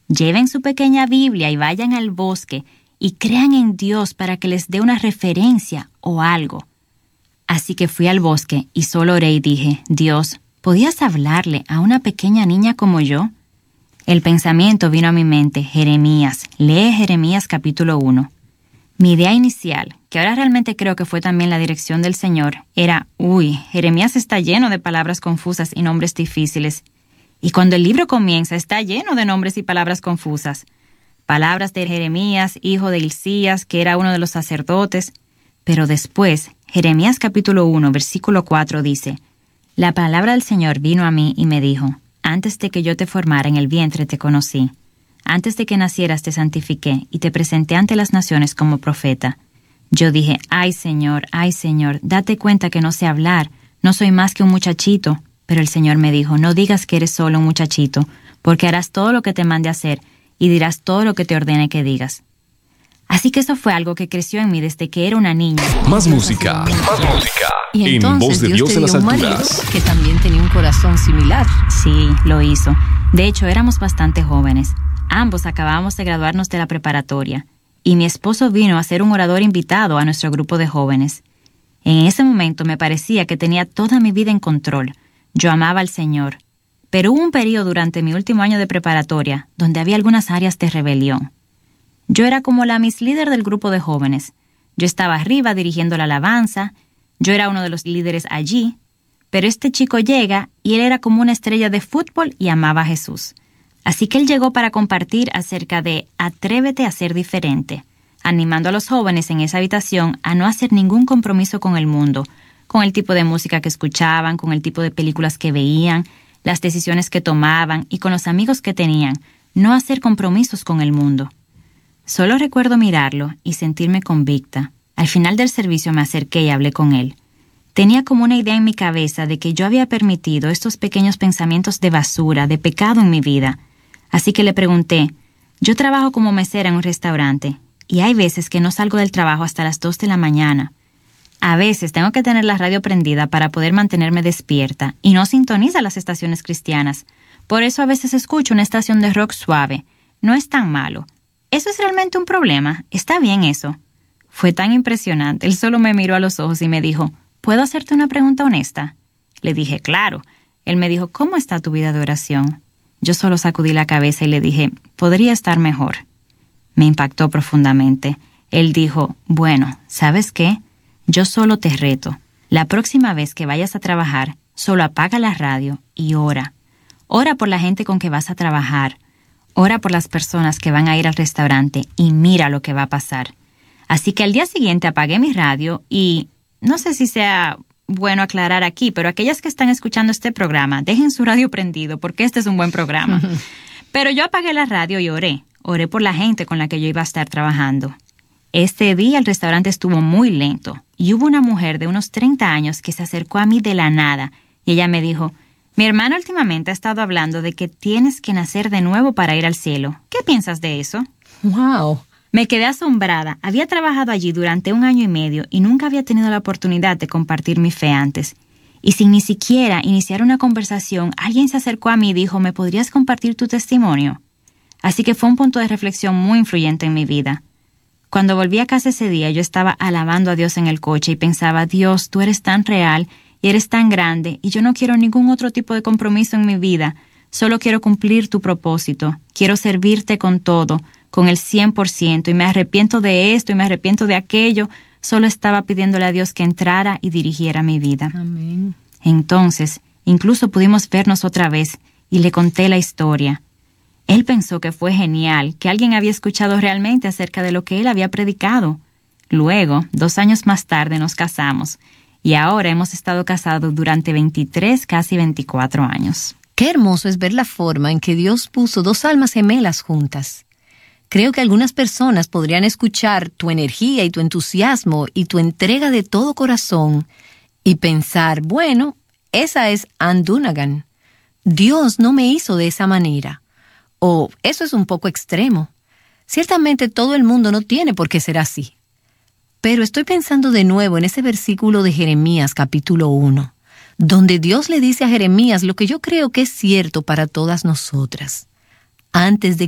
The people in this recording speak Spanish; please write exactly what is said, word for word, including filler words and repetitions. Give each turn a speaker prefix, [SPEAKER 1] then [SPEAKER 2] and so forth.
[SPEAKER 1] Lleven su pequeña Biblia y vayan al bosque y crean en Dios para que les dé una referencia o algo. Así que fui al bosque y solo oré y dije, Dios, ¿podías hablarle a una pequeña niña como yo? El pensamiento vino a mi mente, Jeremías, lee Jeremías capítulo uno. Mi idea inicial, que ahora realmente creo que fue también la dirección del Señor, era, uy, Jeremías está lleno de palabras confusas y nombres difíciles. Y cuando el libro comienza, está lleno de nombres y palabras confusas. Palabras de Jeremías, hijo de Hilcías, que era uno de los sacerdotes. Pero después, Jeremías capítulo uno, versículo cuatro dice, la palabra del Señor vino a mí y me dijo, antes de que yo te formara en el vientre te conocí. Antes de que nacieras te santifiqué y te presenté ante las naciones como profeta. Yo dije, ay Señor, ay Señor, date cuenta que no sé hablar, no soy más que un muchachito. Pero el Señor me dijo, no digas que eres solo un muchachito, porque harás todo lo que te mande hacer y dirás todo lo que te ordene que digas. Así que eso fue algo que creció en mí desde que era una niña.
[SPEAKER 2] Más música, más música.
[SPEAKER 3] Y entonces,
[SPEAKER 2] en voz de Dios,
[SPEAKER 3] Dios te
[SPEAKER 2] en las
[SPEAKER 3] dio un marido
[SPEAKER 2] alturas.
[SPEAKER 3] que también tenía un corazón similar.
[SPEAKER 1] Sí, lo hizo. De hecho, éramos bastante jóvenes. Ambos acabábamos de graduarnos de la preparatoria. Y mi esposo vino a ser un orador invitado a nuestro grupo de jóvenes. En ese momento me parecía que tenía toda mi vida en control. Yo amaba al Señor. Pero hubo un periodo durante mi último año de preparatoria donde había algunas áreas de rebelión. Yo era como la Miss Líder del grupo de jóvenes. Yo estaba arriba dirigiendo la alabanza. Yo era uno de los líderes allí. Pero este chico llega y él era como una estrella de fútbol y amaba a Jesús. Así que él llegó para compartir acerca de Atrévete a ser diferente, animando a los jóvenes en esa habitación a no hacer ningún compromiso con el mundo, con el tipo de música que escuchaban, con el tipo de películas que veían, las decisiones que tomaban y con los amigos que tenían, no hacer compromisos con el mundo. Solo recuerdo mirarlo y sentirme convicta. Al final del servicio me acerqué y hablé con él. Tenía como una idea en mi cabeza de que yo había permitido estos pequeños pensamientos de basura, de pecado en mi vida. Así que le pregunté, yo trabajo como mesera en un restaurante y hay veces que no salgo del trabajo hasta las dos de la mañana. A veces tengo que tener la radio prendida para poder mantenerme despierta y no sintoniza las estaciones cristianas. Por eso a veces escucho una estación de rock suave. No es tan malo. ¿Eso es realmente un problema? ¿Está bien eso? Fue tan impresionante. Él solo me miró a los ojos y me dijo, ¿puedo hacerte una pregunta honesta? Le dije, claro. Él me dijo, ¿cómo está tu vida de oración? Yo solo sacudí la cabeza y le dije, podría estar mejor. Me impactó profundamente. Él dijo, bueno, ¿sabes qué? Yo solo te reto. La próxima vez que vayas a trabajar, solo apaga la radio y ora. Ora por la gente con que vas a trabajar. Ora por las personas que van a ir al restaurante y mira lo que va a pasar. Así que al día siguiente apagué mi radio y no sé si sea bueno aclarar aquí, pero aquellas que están escuchando este programa, dejen su radio prendido porque este es un buen programa. Pero yo apagué la radio y oré. Oré por la gente con la que yo iba a estar trabajando. Este día el restaurante estuvo muy lento y hubo una mujer de unos treinta años que se acercó a mí de la nada y ella me dijo, mi hermana últimamente ha estado hablando de que tienes que nacer de nuevo para ir al cielo. ¿Qué piensas de eso?
[SPEAKER 3] ¡Wow!
[SPEAKER 1] Me quedé asombrada. Había trabajado allí durante un año y medio y nunca había tenido la oportunidad de compartir mi fe antes. Y sin ni siquiera iniciar una conversación, alguien se acercó a mí y dijo, ¿me podrías compartir tu testimonio? Así que fue un punto de reflexión muy influyente en mi vida. Cuando volví a casa ese día, yo estaba alabando a Dios en el coche y pensaba, Dios, tú eres tan real y eres tan grande y yo no quiero ningún otro tipo de compromiso en mi vida. Solo quiero cumplir tu propósito. Quiero servirte con todo, con el cien por ciento y me arrepiento de esto y me arrepiento de aquello. Solo estaba pidiéndole a Dios que entrara y dirigiera mi vida.
[SPEAKER 3] Amén.
[SPEAKER 1] Entonces, incluso pudimos vernos otra vez y le conté la historia. Él pensó que fue genial, que alguien había escuchado realmente acerca de lo que él había predicado. Luego, dos años más tarde, nos casamos y ahora hemos estado casados durante veintitrés, casi veinticuatro años.
[SPEAKER 3] Qué hermoso es ver la forma en que Dios puso dos almas gemelas juntas. Creo que algunas personas podrían escuchar tu energía y tu entusiasmo y tu entrega de todo corazón y pensar, bueno, esa es Ann Dunagan. Dios no me hizo de esa manera. O eso es un poco extremo. Ciertamente todo el mundo no tiene por qué ser así. Pero estoy pensando de nuevo en ese versículo de Jeremías capítulo uno, donde Dios le dice a Jeremías lo que yo creo que es cierto para todas nosotras. Antes de